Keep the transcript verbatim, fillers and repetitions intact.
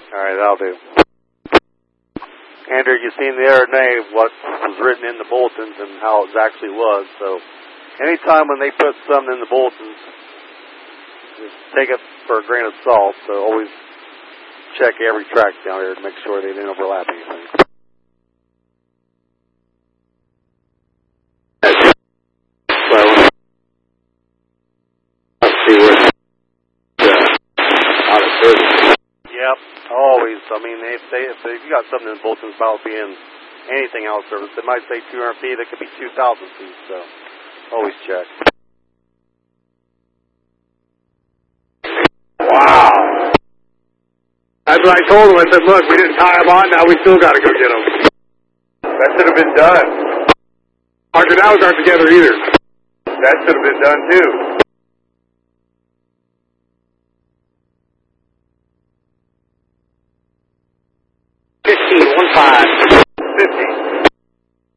All right, that'll do. Andrew, you seen the other day what was written in the bulletins and how it actually was. So anytime when they put something in the bulletins, just take it for a grain of salt. So always check every track down here to make sure they didn't overlap anything. So let's see where it's uh, out of service. Yep, always. I mean, if, they, if, they, if you got something in the bulletins about being anything out of service, it might say two hundred feet, it could be two thousand feet, so always check. Wow. That's what I told him. I said, look, we didn't tie them on, now we still got to go get them. That should have been done. Our canals aren't together either. That should have been done too. fifteen, one five.